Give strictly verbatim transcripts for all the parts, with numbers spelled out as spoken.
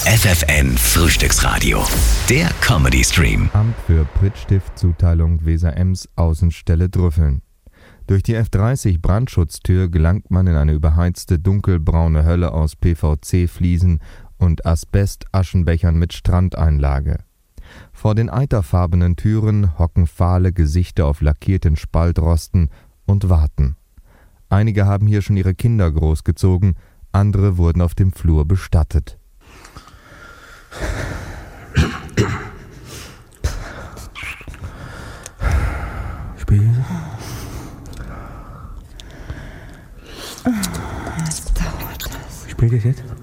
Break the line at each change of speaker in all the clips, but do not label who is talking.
F F N Frühstücksradio, der Comedy-Stream.
Amt für Prittstift-Zuteilung Weser-Ems, Außenstelle Drüffeln. Durch die F dreißig Brandschutztür gelangt man in eine überheizte dunkelbraune Hölle aus P V C-Fliesen und Asbest-Aschenbechern mit Strandeinlage. Vor den eiterfarbenen Türen hocken fahle Gesichter auf lackierten Spaltrosten und warten. Einige haben hier schon ihre Kinder großgezogen, andere wurden auf dem Flur bestattet.
Spiel.
Was dauert das?
Spielt es jetzt?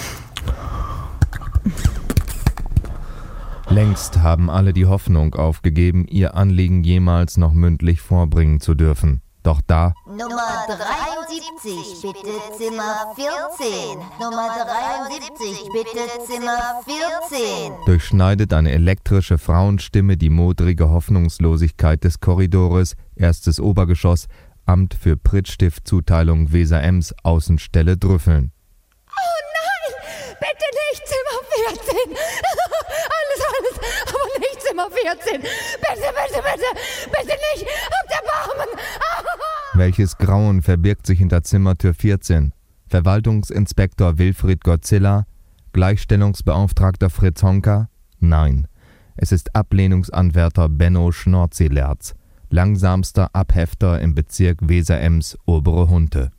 Längst haben alle die Hoffnung aufgegeben, ihr Anliegen jemals noch mündlich vorbringen zu dürfen. Doch da
Nummer dreiundsiebzig, bitte Zimmer vierzehn. Nummer dreiundsiebzig, bitte Zimmer vierzehn.
durchschneidet eine elektrische Frauenstimme die modrige Hoffnungslosigkeit des Korridores, erstes Obergeschoss, Amt für Prittstift-Zuteilung Weser-Ems, Außenstelle Drüffeln.
Oh nein! Bitte nicht Zimmer vierzehn! Alles, alles, aber nicht Zimmer vierzehn! Bitte, bitte, bitte! Bitte nicht! Habt Erbarmen!
Welches Grauen verbirgt sich hinter Zimmertür vierzehn? Verwaltungsinspektor Wilfried Godzilla? Gleichstellungsbeauftragter Fritz Honka? Nein, es ist Ablehnungsanwärter Benno Schnorzilerz, langsamster Abhefter im Bezirk Weser-Ems, Obere Hunte.